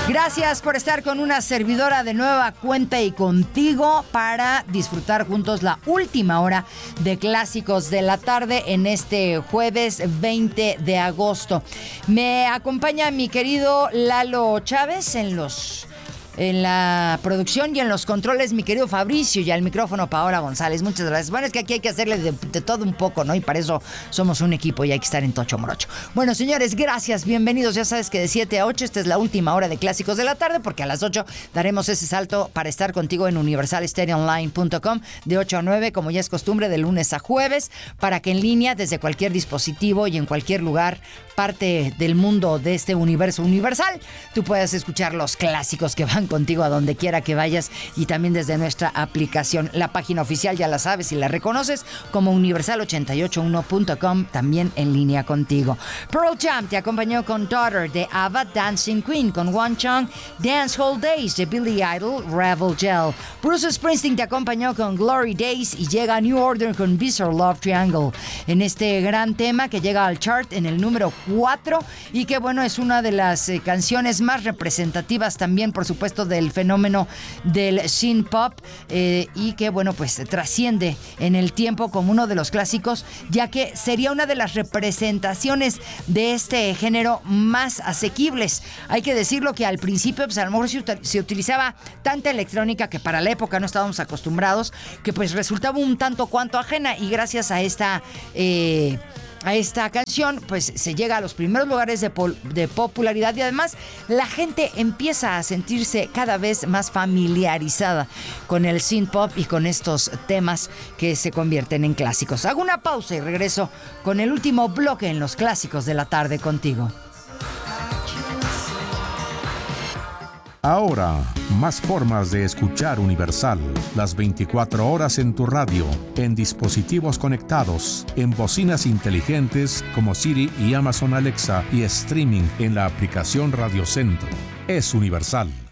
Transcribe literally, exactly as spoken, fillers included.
Gracias por estar con una servidora de nueva cuenta y contigo para disfrutar juntos la última hora de Clásicos de la Tarde en este jueves veinte de agosto. Me acompaña mi querido Lalo Chávez en los... en la producción y en los controles, mi querido Fabricio, y al micrófono Paola González. Muchas gracias. Bueno, es que aquí hay que hacerle de, de todo un poco, ¿no? Y para eso somos un equipo y hay que estar en tocho morocho. Bueno, señores, gracias, bienvenidos. Ya sabes que de siete a ocho esta es la última hora de Clásicos de la Tarde, porque a las ocho daremos ese salto para estar contigo en universal stereo online punto com de ocho a nueve, como ya es costumbre, de lunes a jueves, para que en línea, desde cualquier dispositivo y en cualquier lugar, parte del mundo de este universo universal, tú puedas escuchar los clásicos que van contigo a donde quiera que vayas, y también desde nuestra aplicación. La página oficial ya la sabes y la reconoces como universal ochenta y ocho uno punto com, también en línea contigo. Pearl Jam te acompañó con Daughter de ABBA, Dancing Queen con One Chung, Dance Hall Days de Billy Idol, Rebel Gel. Bruce Springsteen te acompañó con Glory Days y llega New Order con Bizarre Love Triangle, en este gran tema que llega al chart en el número cuatro y que bueno, es una de las eh, canciones más representativas también, por supuesto, del fenómeno del synth pop, eh, y que bueno, pues trasciende en el tiempo como uno de los clásicos, ya que sería una de las representaciones de este género más asequibles. Hay que decirlo que al principio pues a lo mejor se, ut- se utilizaba tanta electrónica que para la época no estábamos acostumbrados, que pues resultaba un tanto cuanto ajena, y gracias a esta eh, a esta canción pues se llega a los primeros lugares de, pol- de popularidad, y además la gente empieza a sentirse cada vez más familiarizada con el synth pop y con estos temas que se convierten en clásicos. Hago una pausa y regreso con el último bloque en los Clásicos de la Tarde contigo. Ahora, más formas de escuchar Universal. Las veinticuatro horas en tu radio, en dispositivos conectados, en bocinas inteligentes como Siri y Amazon Alexa, y streaming en la aplicación Radio Centro. Es Universal.